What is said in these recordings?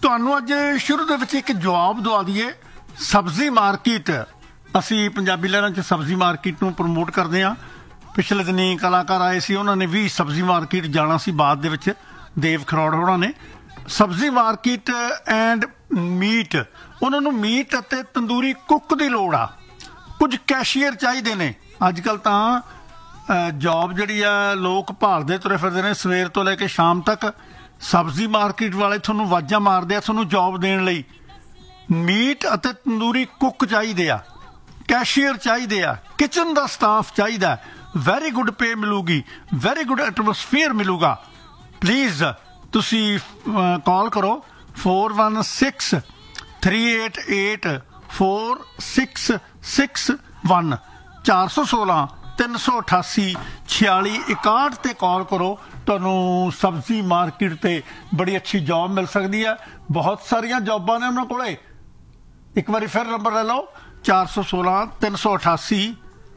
ਤੁਹਾਨੂੰ ਅੱਜ ਸ਼ੁਰੂ ਦੇ ਵਿੱਚ ਇੱਕ ਜਵਾਬ ਦਵਾ ਦਈਏ। ਸਬਜ਼ੀ ਮਾਰਕੀਟ, ਅਸੀਂ ਪੰਜਾਬੀ ਲਹਿਰਾਂ 'ਚ ਸਬਜ਼ੀ ਮਾਰਕੀਟ ਨੂੰ ਪ੍ਰਮੋਟ ਕਰਦੇ ਹਾਂ। ਪਿਛਲੇ ਦਿਨੀ ਕਲਾਕਾਰ ਆਏ ਸੀ, ਉਹਨਾਂ ਨੇ ਵੀ ਸਬਜ਼ੀ ਮਾਰਕੀਟ ਜਾਣਾ ਸੀ। ਬਾਅਦ ਦੇ ਵਿੱਚ ਦੇਵ ਖਰੋੜ ਹੋਣਾ ਨੇ ਸਬਜ਼ੀ ਮਾਰਕੀਟ ਐਂਡ ਮੀਟ, ਉਹਨਾਂ ਨੂੰ ਮੀਟ ਅਤੇ ਤੰਦੂਰੀ ਕੁੱਕ ਦੀ ਲੋੜ ਆ। ਕੁਝ ਕੈਸ਼ੀਅਰ ਚਾਹੀਦੇ ਨੇ। ਅੱਜ ਕੱਲ੍ਹ ਤਾਂ ਜੋਬ ਜਿਹੜੀ ਆ ਲੋਕ ਭਾਲਦੇ ਤੁਰੇ ਫਿਰਦੇ ਨੇ। ਸਵੇਰ ਤੋਂ ਲੈ ਕੇ ਸ਼ਾਮ ਤੱਕ ਸਬਜ਼ੀ ਮਾਰਕੀਟ ਵਾਲੇ ਤੁਹਾਨੂੰ ਆਵਾਜ਼ਾਂ ਮਾਰਦੇ ਆ ਤੁਹਾਨੂੰ ਜੋਬ ਦੇਣ ਲਈ। ਮੀਟ ਅਤੇ ਤੰਦੂਰੀ ਕੁੱਕ ਚਾਹੀਦੇ ਆ, ਕੈਸ਼ੀਅਰ ਚਾਹੀਦੇ ਆ, ਕਿਚਨ ਦਾ ਸਟਾਫ ਚਾਹੀਦਾ। ਵੈਰੀ ਗੁੱਡ ਪੇ ਮਿਲੂਗੀ, ਵੈਰੀ ਗੁੱਡ ਐਟਮੋਸਫੀਅਰ ਮਿਲੂਗਾ। ਪਲੀਜ਼ ਤੁਸੀਂ ਕਾਲ ਕਰੋ 4163884661 416-388-4661 ਤੇ ਕਾਲ ਕਰੋ। ਤੁਹਾਨੂੰ ਸਬਜ਼ੀ ਮਾਰਕੀਟ ਤੇ ਬੜੀ ਅੱਛੀ ਜੌਬ ਮਿਲ ਸਕਦੀ ਹੈ। ਬਹੁਤ ਸਾਰੀਆਂ ਜੌਬਾਂ ਨੇ ਉਹਨਾਂ ਕੋਲੇ। ਇੱਕ ਵਾਰੀ ਫਿਰ ਨੰਬਰ ਲੈ ਲਓ 416-388-4661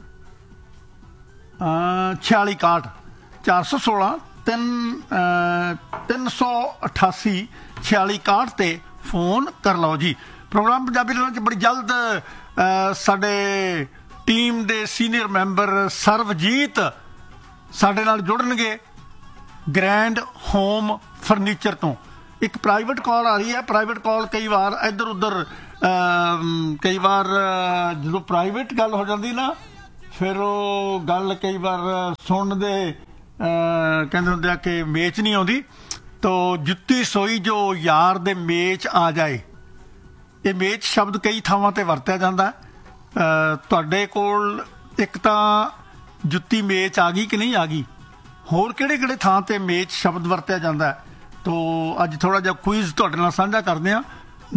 416-388-4661 ਤੇ ਫੋਨ ਕਰ ਲਓ ਜੀ। ਪ੍ਰੋਗਰਾਮ ਪੰਜਾਬੀ ਲਹਿਰਾਂ 'ਚ ਬੜੀ ਜਲਦ ਸਾਡੇ ਟੀਮ ਦੇ ਸੀਨੀਅਰ ਮੈਂਬਰ ਸਰਵਜੀਤ ਸਾਡੇ ਨਾਲ ਜੁੜਨਗੇ ਗ੍ਰੈਂਡ ਹੋਮ ਫਰਨੀਚਰ ਤੋਂ। ਇੱਕ ਪ੍ਰਾਈਵੇਟ ਕਾਲ ਆ ਰਹੀ ਹੈ। ਪ੍ਰਾਈਵੇਟ ਕਾਲ ਕਈ ਵਾਰ ਇੱਧਰ ਉੱਧਰ, ਕਈ ਵਾਰ ਜਦੋਂ ਪ੍ਰਾਈਵੇਟ ਗੱਲ ਹੋ ਜਾਂਦੀ ਨਾ ਫਿਰ ਉਹ ਗੱਲ ਕਈ ਵਾਰ ਸੁਣਨ ਦੇ ਕਹਿੰਦੇ ਹੁੰਦੇ ਆ ਕਿ ਮੇਚ ਨਹੀਂ ਆਉਂਦੀ। ਤੋ ਜੁੱਤੀ ਸੋਈ ਜੋ ਯਾਰ ਦੇ ਮੇਚ ਆ ਜਾਏ, ਇਹ ਮੇਚ ਸ਼ਬਦ ਕਈ ਥਾਵਾਂ 'ਤੇ ਵਰਤਿਆ ਜਾਂਦਾ। ਤੁਹਾਡੇ ਕੋਲ ਇੱਕ ਤਾਂ ਜੁੱਤੀ ਮੇਚ ਆ ਗਈ ਕਿ ਨਹੀਂ ਆ ਗਈ, ਹੋਰ ਕਿਹੜੇ ਕਿਹੜੇ ਥਾਂ 'ਤੇ ਮੇਚ ਸ਼ਬਦ ਵਰਤਿਆ ਜਾਂਦਾ। ਤੋ ਅੱਜ ਥੋੜ੍ਹਾ ਜਿਹਾ ਕੁਇਜ਼ ਤੁਹਾਡੇ ਨਾਲ ਸਾਂਝਾ ਕਰਦੇ ਹਾਂ।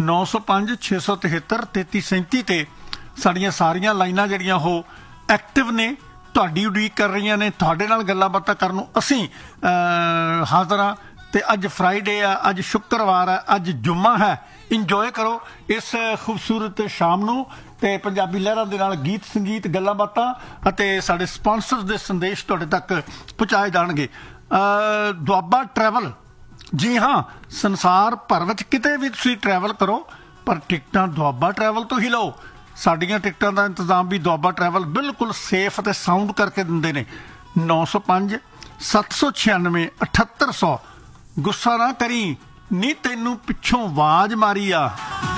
905-673-3337 ਤੇ ਸਾਡੀਆਂ ਸਾਰੀਆਂ ਲਾਈਨਾਂ ਜਿਹੜੀਆਂ ਉਹ ਐਕਟਿਵ ਨੇ, ਤੁਹਾਡੀ ਉਡੀਕ ਕਰ ਰਹੀਆਂ ਨੇ। ਤੁਹਾਡੇ ਨਾਲ ਗੱਲਾਂ ਬਾਤਾਂ ਕਰਨ ਨੂੰ ਅਸੀਂ ਹਾਜ਼ਰ ਹਾਂ। ਤੇ ਅੱਜ ਫਰਾਈਡੇ ਆ, ਅੱਜ ਸ਼ੁੱਕਰਵਾਰ ਹੈ, ਅੱਜ ਜੁਮਾ ਹੈ। ਇੰਜੋਏ ਕਰੋ ਇਸ ਖੂਬਸੂਰਤ ਸ਼ਾਮ ਨੂੰ ਤੇ ਪੰਜਾਬੀ ਲਹਿਰਾਂ ਦੇ ਨਾਲ ਗੀਤ ਸੰਗੀਤ ਗੱਲਾਂ ਬਾਤਾਂ ਅਤੇ ਸਾਡੇ ਸਪਾਂਸਰਸ ਦੇ ਸੰਦੇਸ਼ ਤੁਹਾਡੇ ਤੱਕ ਪਹੁੰਚਾਏ ਜਾਣਗੇ। ਦੁਆਬਾ ਟਰੈਵਲ, ਜੀ ਹਾਂ, ਸੰਸਾਰ ਭਰ ਵਿੱਚ ਕਿਤੇ ਵੀ ਤੁਸੀਂ ਟਰੈਵਲ ਕਰੋ ਪਰ ਟਿਕਟਾਂ ਦੁਆਬਾ ਟਰੈਵਲ ਤੋਂ ਹੀ ਲਓ। ਸਾਡੀਆਂ ਟਿਕਟਾਂ ਦਾ ਇੰਤਜ਼ਾਮ ਵੀ ਦੁਆਬਾ ਟਰੈਵਲ ਬਿਲਕੁਲ ਸੇਫ ਅਤੇ ਸਾਊਂਡ ਕਰਕੇ ਦਿੰਦੇ ਨੇ। 905-796-7800। ਗੁੱਸਾ ਨਾ ਕਰੀ ਨੀ, ਤੈਨੂੰ ਪਿੱਛੋਂ ਆਵਾਜ਼ ਮਾਰੀ ਆ।